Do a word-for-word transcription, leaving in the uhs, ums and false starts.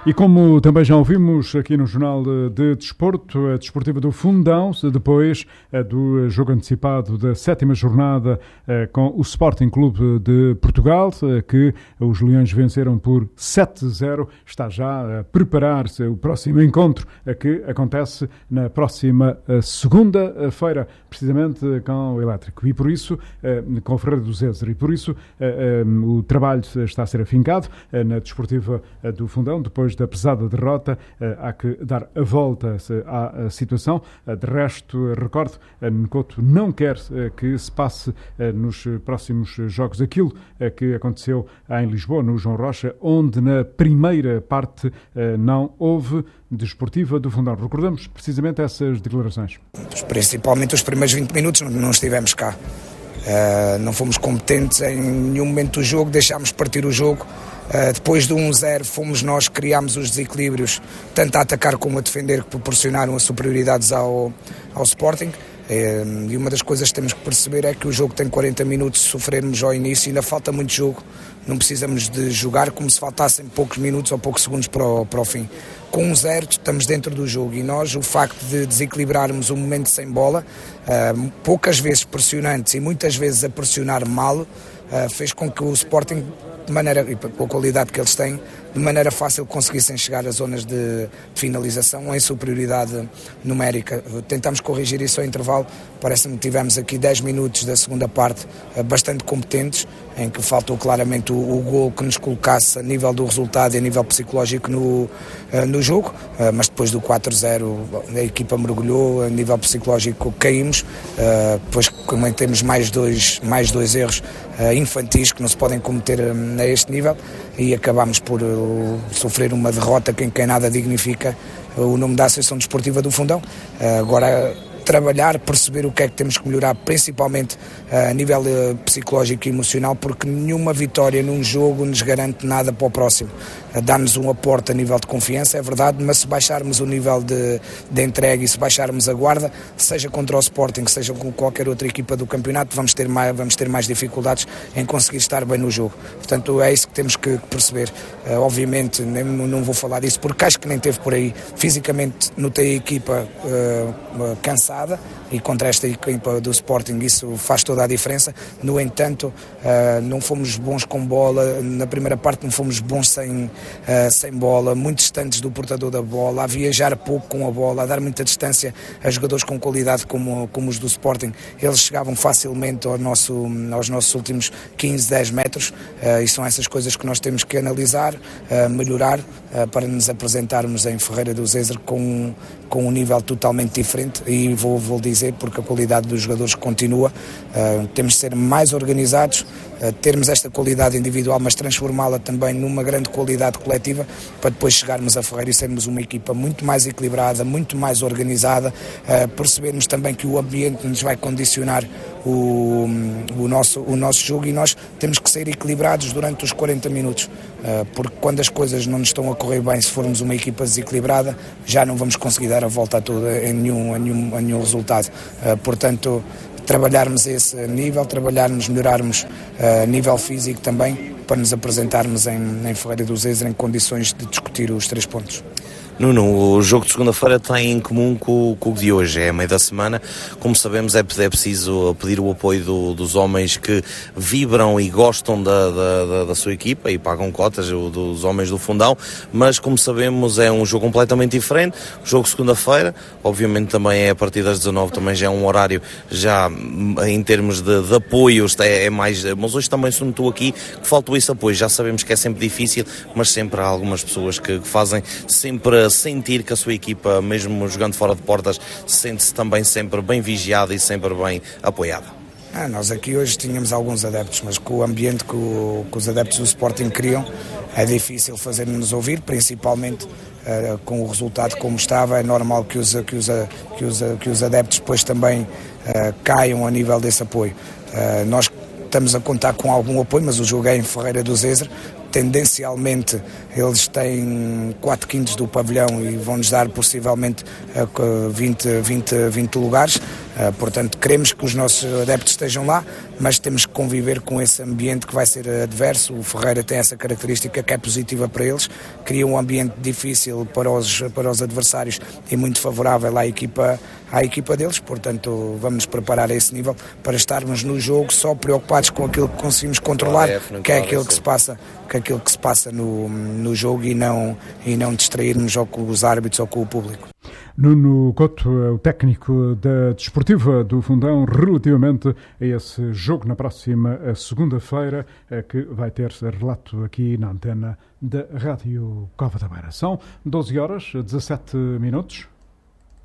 E como também já ouvimos aqui no Jornal de Desporto, a Desportiva do Fundão, depois do jogo antecipado da sétima jornada com o Sporting Clube de Portugal, que os Leões venceram por sete a zero, está já a preparar-se o próximo encontro que acontece na próxima segunda-feira, precisamente com o Elétrico. E por isso, com o Ferreira do Zezer, e por isso o trabalho está a ser afincado na Desportiva do Fundão, depois da pesada derrota, há que dar a volta à situação. De resto, recordo, Necoto não quer que se passe nos próximos jogos aquilo que aconteceu em Lisboa, no João Rocha, onde na primeira parte não houve Desportiva do Fundão. Recordamos precisamente essas declarações. Principalmente os primeiros vinte minutos não estivemos cá. Uh, não fomos competentes em nenhum momento do jogo, deixámos partir o jogo. Uh, depois do um a zero fomos nós que criámos os desequilíbrios, tanto a atacar como a defender, que proporcionaram as superioridades ao, ao Sporting. Uh, e uma das coisas que temos que perceber é que o jogo tem quarenta minutos, se sofrermos ao início, ainda falta muito jogo. Não precisamos de jogar como se faltassem poucos minutos ou poucos segundos para o, para o fim. Com um zero estamos dentro do jogo e nós, o facto de desequilibrarmos um momento sem bola, uh, poucas vezes pressionantes e muitas vezes a pressionar mal, uh, fez com que o Sporting, de maneira, e com a qualidade que eles têm, de maneira fácil conseguissem chegar às zonas de finalização em superioridade numérica. Tentámos corrigir isso ao intervalo, parece-me que tivemos aqui dez minutos da segunda parte bastante competentes, em que faltou claramente o, o gol que nos colocasse a nível do resultado e a nível psicológico no, no jogo, mas depois do quatro a zero a equipa mergulhou, a nível psicológico caímos, depois cometemos mais dois, mais dois erros infantis que não se podem cometer a este nível e acabámos por sofrer uma derrota que em quem nada dignifica o nome da Associação Desportiva do Fundão. Agora trabalhar, perceber o que é que temos que melhorar, principalmente a nível psicológico e emocional, porque nenhuma vitória num jogo nos garante nada para o próximo. Dá-nos um aporte a nível de confiança, é verdade, mas se baixarmos o nível de, de entrega e se baixarmos a guarda, seja contra o Sporting, seja com qualquer outra equipa do campeonato, vamos ter mais, vamos ter mais dificuldades em conseguir estar bem no jogo. Portanto, é isso que temos que perceber. Uh, obviamente, nem, não vou falar disso porque acho que nem teve por aí. Fisicamente, notei a equipa uh, cansada e contra esta equipa do Sporting isso faz toda a diferença. No entanto, uh, não fomos bons com bola, na primeira parte não fomos bons sem, uh, sem bola, muito distantes do portador da bola, a viajar pouco com a bola, a dar muita distância a jogadores com qualidade como, como os do Sporting. Eles chegavam facilmente ao nosso, aos nossos últimos quinze, dez metros, uh, e são essas coisas que nós temos que analisar, uh, melhorar, uh, para nos apresentarmos em Ferreira do Zezer com, com um nível totalmente diferente. E vou, vou dizer, porque a qualidade dos jogadores continua, uh, temos de ser mais organizados, uh, termos esta qualidade individual, mas transformá-la também numa grande qualidade coletiva, para depois chegarmos a Ferreira e sermos uma equipa muito mais equilibrada, muito mais organizada, uh, percebermos também que o ambiente nos vai condicionar o, o, nosso, o nosso jogo, e nós temos que ser equilibrados durante os quarenta minutos, uh, porque quando as coisas não nos estão a correr bem, se formos uma equipa desequilibrada, já não vamos conseguir dar a volta a toda em nenhum, em nenhum, em nenhum resultado. Uh, portanto, trabalharmos esse nível, trabalharmos, melhorarmos a uh, nível físico também, para nos apresentarmos em, em Ferreira do Zezer em condições de discutir os três pontos. Nuno, o jogo de segunda-feira tem em comum com, com o de hoje, é a meio da semana. Como sabemos, é, é preciso pedir o apoio do, dos homens que vibram e gostam da, da, da sua equipa e pagam cotas, o, dos homens do Fundão, mas como sabemos é um jogo completamente diferente. O jogo de segunda-feira, obviamente também é a partir das dezanove, também já é um horário, já em termos de, de apoio, é, é mais, mas hoje também se notou aqui que faltou esse apoio. Já sabemos que é sempre difícil, mas sempre há algumas pessoas que, que fazem sempre sentir que a sua equipa, mesmo jogando fora de portas, sente-se também sempre bem vigiada e sempre bem apoiada. Ah, nós aqui hoje tínhamos alguns adeptos, mas com o ambiente que, o, que os adeptos do Sporting criam, é difícil fazer-nos ouvir, principalmente uh, com o resultado como estava. É normal que os, que os, que os, que os adeptos depois também uh, caiam a nível desse apoio. Uh, nós estamos a contar com algum apoio, mas o jogo é em Ferreira do Zezer. tendencialmente eles têm quatro quintos do pavilhão e vão-nos dar possivelmente vinte, vinte, vinte lugares. Portanto, queremos que os nossos adeptos estejam lá, mas temos que conviver com esse ambiente que vai ser adverso. O Ferreira tem essa característica que é positiva para eles, cria um ambiente difícil para os, para os adversários e muito favorável à equipa, à equipa deles. Portanto, vamos nos preparar a esse nível para estarmos no jogo só preocupados com aquilo que conseguimos controlar, que é aquilo que se passa, que é aquilo que se passa no, no jogo e não, e não distrairmos ou com os árbitros ou com o público. Nuno Couto, o técnico da Desportiva do Fundão, relativamente a esse jogo na próxima segunda-feira, que vai ter relato aqui na antena da Rádio Cova da Beira. São doze horas, dezassete minutos.